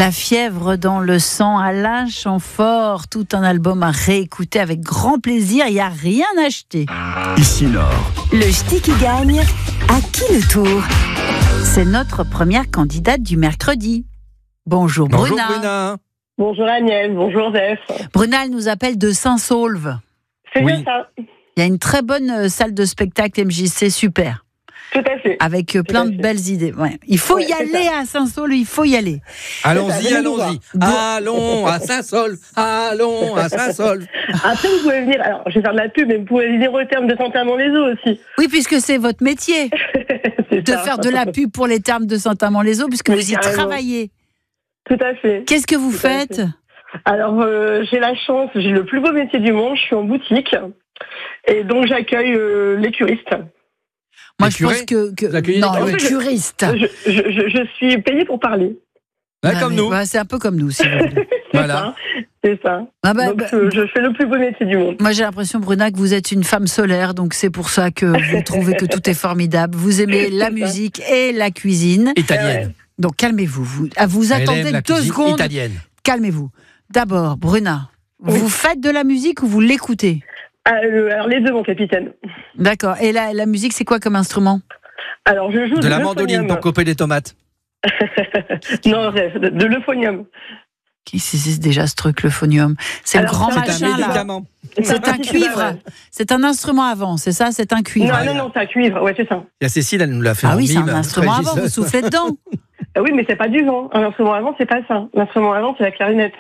La fièvre dans le sang, Alain Chamfort, tout un album à réécouter avec grand plaisir, il n'y a rien à acheter. Ici Nord. Le ch'ti qui gagne, à qui le tour? C'est notre première candidate du mercredi. Bonjour Bruna. Bonjour Bruna. Bonjour Agnès, bonjour Zef. Bruna, elle nous appelle de Saint-Saulve. C'est Oui. bien ça. Il y a une très bonne salle de spectacle MJC, super. Tout à fait. Avec plein de belles idées. Ouais. Il faut y c'est aller à Saint-Saulve, il faut y aller. Allons-y, venez nous allons-y. Allons à Saint-Saulve. Allons à Saint-Saulve. Après, vous pouvez venir, alors je vais faire de la pub, mais vous pouvez venir au terme de Saint-Amand-les-Eaux aussi. Oui, puisque c'est votre métier C'est de ça. faire de la pub pour les termes de Saint-Amand-les-Eaux, puisque Oui, vous y carrément. travaillez. Tout à fait. Qu'est-ce que vous Tout à faites? fait. Alors, j'ai la chance, j'ai le plus beau métier du monde, je suis en boutique. Et donc, j'accueille les curistes. Moi, Les je pense curés que Vous accueillez non, les le curés curiste. Je suis payée pour parler. Hein, Ah, comme mais, nous. ouais, c'est un peu comme nous, si vous voulez. Voilà. C'est ça. Ah bah, Donc, bah, je fais le plus beau métier du monde. moi, j'ai l'impression, Bruna, que vous êtes une femme solaire, donc c'est pour ça que vous trouvez que tout est formidable. Vous aimez la musique et la cuisine. Italienne. Donc, calmez-vous. Vous Elle attendez aime la 2 cuisine secondes. italienne. Calmez-vous. D'abord, Bruna, Oui. vous faites de la musique ou vous l'écoutez? Alors, les deux, mon capitaine. D'accord. Et la musique, c'est quoi comme instrument? Alors, je joue De la l'euphonium. mandoline pour couper les tomates. Non, Zef, de l'euphonium. Qu'est-ce que c'est déjà ce truc, l'euphonium? C'est le Alors, grand c'est un machin, là. médicament. C'est un cuivre. C'est un instrument avant, c'est ça? C'est un cuivre. Non, c'est un cuivre, ouais, c'est ça. Il y a Cécile, elle nous l'a fait Ah en oui, c'est mime. un instrument avant, vous soufflez dedans. Ah oui, mais c'est pas du vent. Un instrument avant, c'est pas ça. L'instrument avant, c'est la clarinette.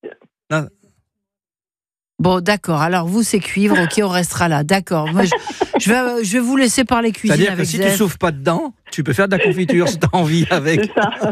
Bon, d'accord. Alors, vous, c'est cuivre. Ok, on restera là. D'accord. Moi, je vais vous laisser parler cuisine C'est-à-dire que avec si tu Zef. souffles pas dedans, tu peux faire de la confiture si tu as envie avec. C'est ça.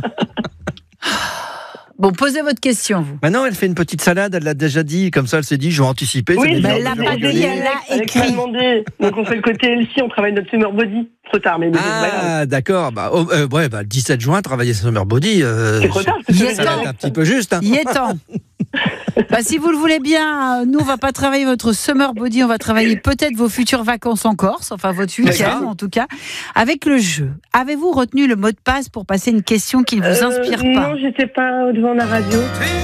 Bon, posez votre question, vous. Maintenant, elle fait une petite salade, elle l'a déjà dit, comme ça elle s'est dit, je vais anticiper. Oui, c'est mais déjà- elle l'a je vais pas regarder. dit, elle l'a Alex écrit. m'a demandé. Donc, on fait le côté LC, on travaille notre summer body. Trop tard, mais c'est pas grave. Ah, d'accord. Bah, le 17 juin, travailler Summer Body. C'est trop tard. Il est Ça va temps. être un petit peu juste. Hein. Il est temps. Bah, si vous le voulez bien, nous, on va pas travailler votre summer body, on va travailler peut-être vos futures vacances en Corse, enfin votre week-end D'accord. en tout cas, avec le jeu. Avez-vous retenu le mot de passe pour passer une question qui ne vous inspire pas? Non, j'étais pas devant la radio.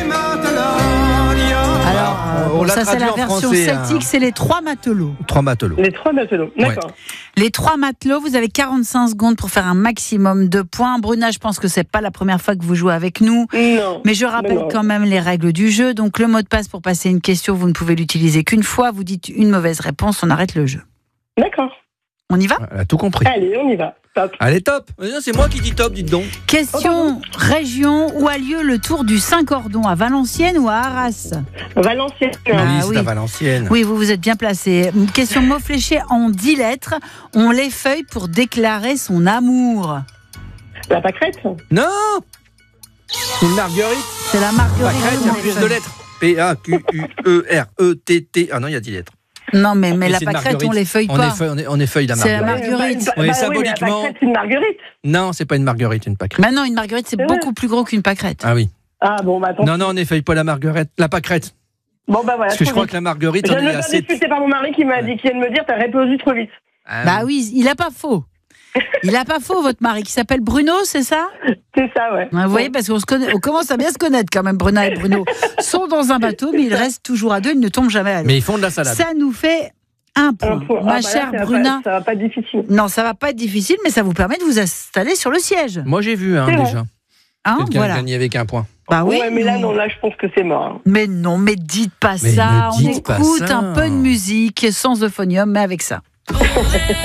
Alors, on l'a ça c'est traduit la en version français, celtique, hein. c'est les 3 matelots. 3 matelots. Les 3 matelots. D'accord. Les 3 matelots, vous avez 45 secondes pour faire un maximum de points. Bruna, je pense que c'est pas la première fois que vous jouez avec nous. Non. Mais je rappelle Non. quand même les règles du jeu. Donc le mot de passe pour passer une question, vous ne pouvez l'utiliser qu'une fois. Vous dites une mauvaise réponse, on arrête le jeu. D'accord. On y va? Elle a tout compris. Allez, on y va. Top. Allez, top. C'est moi qui dis top, dites donc. Question région, où a lieu le Tour du Saint-Cordon? À Valenciennes ou à Arras? Valenciennes. Ah oui, c'est oui. à Valenciennes. Oui, vous êtes bien placé. Une question mot fléché en 10 lettres. On l'effeuille pour déclarer son amour. La pâquerette. Non. C'est une marguerite. C'est la marguerite. Pâquerette, il y a plus de lettres. P-A-Q-U-E-R-E-T-T. Ah non, il y a 10 lettres. Non, mais la c'est une pâquerette, marguerite. on l'effeuille On pas. effeuille la C'est la marguerite. marguerite. Oui, la symboliquement. pâquerette, c'est une marguerite. Non, c'est pas une marguerite, une pâquerette. Maintenant, une marguerite, c'est C'est beaucoup plus gros qu'une pâquerette. Ah oui. Ah bon, bah attends. Non, on n'effeuille pas la marguerite. La pâquerette. Bon, bah voilà. Parce que je trop crois vite. que la marguerite, Je on viens de est me faire assez. discuter par mon mari qui m'a dit, qui vient de me dire, t'as répondu trop vite. Bah oui, il a pas faux. Il a pas faux, votre mari, qui s'appelle Bruno, c'est ça? C'est ça, ouais. Vous voyez, parce qu'on se connaît, on commence à bien se connaître quand même. Bruna et Bruno sont dans un bateau, mais ils restent toujours à deux, ils ne tombent jamais à l'eau. Mais ils font de la salade. Ça nous fait un point. Ah, Ma bah là, chère ça va Bruna. pas- ça va pas être difficile. Non, ça va pas être difficile, mais ça vous permet de vous installer sur le siège. Moi, j'ai vu, C'est vrai. déjà. Hein, Quelqu'un voilà. gagné avec un point. Bah oui. Ouais, mais là, non, là, je pense que c'est mort. hein. Mais non, mais dites pas Mais ça. ne On dites pas écoute ça. un peu de musique sans euphonium, mais avec ça.